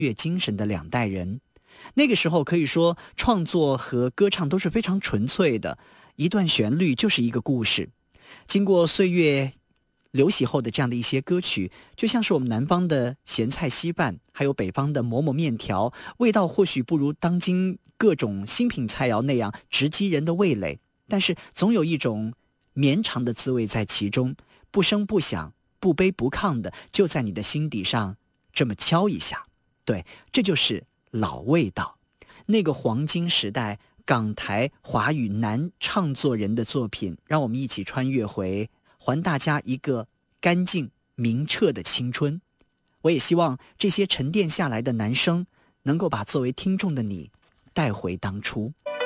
乐精神的两代人。那个时候可以说创作和歌唱都是非常纯粹的，一段旋律就是一个故事。经过岁月流洗后的这样的一些歌曲，就像是我们南方的咸菜稀饭，还有北方的馍馍面条，味道或许不如当今各种新品菜肴那样直击人的味蕾，但是总有一种绵长的滋味在其中，不声不响，不卑不亢的就在你的心底上这么敲一下。对，这就是老味道，那个黄金时代港台华语男唱作人的作品，让我们一起穿越回，还大家一个干净明澈的青春。我也希望这些沉淀下来的男生能够把作为听众的你带回当初。